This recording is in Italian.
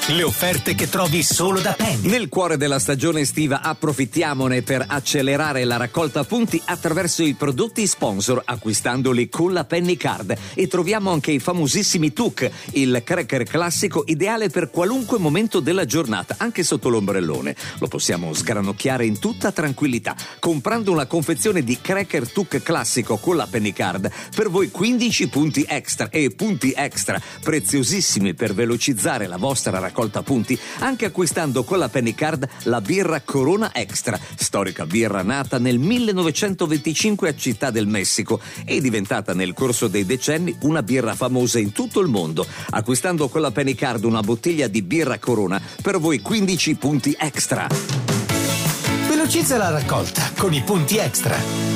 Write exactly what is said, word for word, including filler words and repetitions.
Le offerte che trovi solo da Penny. Nel cuore della stagione estiva approfittiamone per accelerare la raccolta punti attraverso i prodotti sponsor, acquistandoli con la Penny Card. E troviamo anche i famosissimi T U C, il cracker classico ideale per qualunque momento della giornata, anche sotto l'ombrellone. Lo possiamo sgranocchiare in tutta tranquillità. Comprando una confezione di cracker T U C classico con la Penny Card, per voi quindici punti extra e punti extra preziosissimi per velocizzare la vostra raccolta punti, anche acquistando con la Penny Card la birra Corona Extra, storica birra nata nel millenovecentoventicinque a Città del Messico e diventata nel corso dei decenni una birra famosa in tutto il mondo. Acquistando con la Penny Card una bottiglia di birra Corona, per voi quindici punti extra. Velocizza la raccolta con i punti extra.